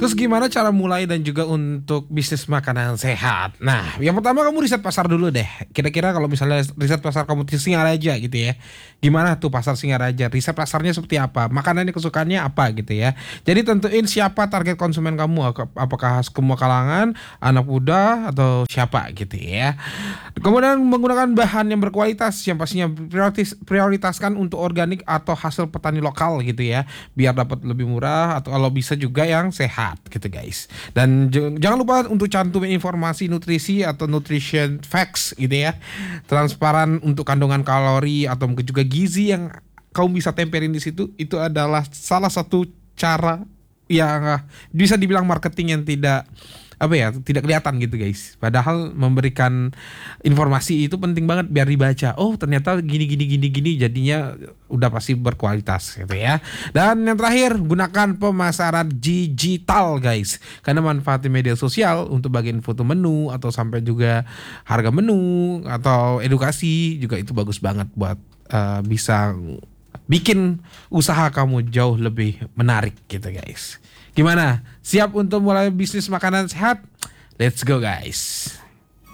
Terus gimana cara mulai dan juga untuk bisnis makanan sehat? Nah, yang pertama kamu riset pasar dulu deh. Kira-kira kalau misalnya riset pasar kamu di Singaraja gitu ya. Gimana tuh pasar Singaraja? Riset pasarnya seperti apa? Makanannya kesukaannya apa gitu ya. Jadi tentuin siapa target konsumen kamu. Apakah semua kalangan, anak muda atau siapa gitu ya. Kemudian menggunakan bahan yang berkualitas yang pastinya prioritaskan untuk organik atau hasil petani lokal gitu ya. Biar dapat lebih murah atau kalau bisa juga yang sehat gitu guys. Dan jangan lupa untuk cantumin informasi nutrisi atau nutrition facts gitu ya. Transparan untuk kandungan kalori atau mungkin juga gizi yang kamu bisa temperin di situ. Itu adalah salah satu cara yang bisa dibilang marketing yang tidak kelihatan gitu guys. Padahal memberikan informasi itu penting banget biar dibaca. Oh ternyata gini jadinya udah pasti berkualitas gitu ya. Dan yang terakhir gunakan pemasaran digital guys. Karena manfaatnya media sosial untuk bagian foto menu atau sampai juga harga menu atau edukasi juga itu bagus banget buat bisa bikin usaha kamu jauh lebih menarik gitu guys. Gimana? Siap untuk mulai bisnis makanan sehat? Let's go guys.